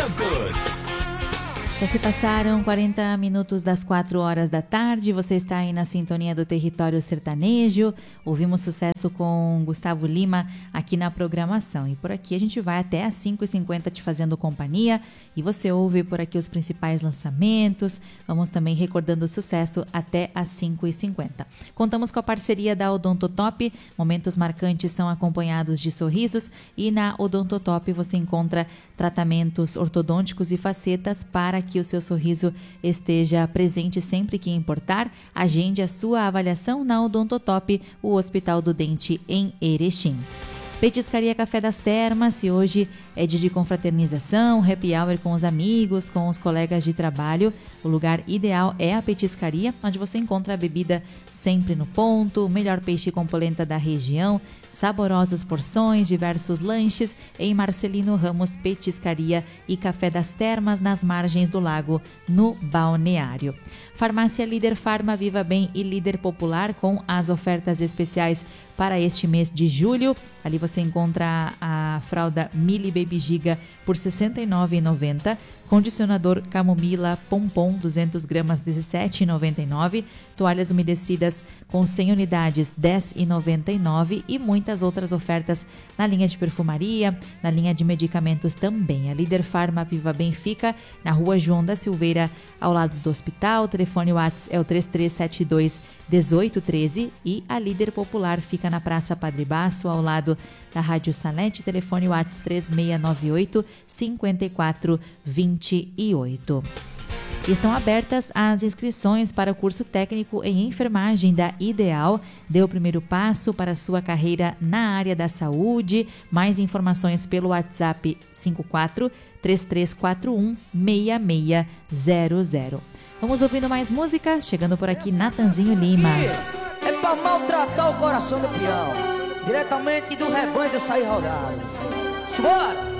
Santos. Já se passaram 40 minutos das 4 horas da tarde, você está aí na sintonia do Território Sertanejo, ouvimos sucesso com Gustavo Lima aqui na programação e por aqui a gente vai até às 5h50 te fazendo companhia e você ouve por aqui os principais lançamentos, vamos também recordando o sucesso até às 5h50. Contamos com a parceria da Odontotop, momentos marcantes são acompanhados de sorrisos e na Odontotop você encontra tratamentos ortodônticos e facetas para que o seu sorriso esteja presente sempre que importar. Agende a sua avaliação na Odontotop, o Hospital do Dente em Erechim. Petiscaria Café das Termas, e hoje é dia de confraternização, happy hour com os amigos, com os colegas de trabalho. O lugar ideal é a Petiscaria, onde você encontra a bebida sempre no ponto, o melhor peixe com polenta da região, saborosas porções, diversos lanches em Marcelino Ramos Petiscaria e Café das Termas, nas margens do lago, no Balneário. Farmácia Líder Farma, Viva Bem e Líder Popular com as ofertas especiais para este mês de julho. Ali você encontra a fralda Mili Baby Giga por R$ 69,90. Condicionador Camomila Pompom 200 gramas R$ 17,99. Toalhas umedecidas com 100 unidades R$ 10,99 e muitas outras ofertas na linha de perfumaria, na linha de medicamentos também. A Líder Farma Viva Bem fica na Rua João da Silveira, ao lado do hospital. O telefone WhatsApp é o 3372-1813 e a Líder Popular fica na Praça Padre Baço, ao lado da Rádio Salete. Telefone WhatsApp 3698-5428. Estão abertas as inscrições para o curso técnico em enfermagem da Ideal. Dê o primeiro passo para a sua carreira na área da saúde. Mais informações pelo WhatsApp 54-3341-6600. Vamos ouvindo mais música? Chegando por aqui, Natanzinho Lima. É pra maltratar o coração do peão, diretamente do rebanho do Sair Rodado. Simbora!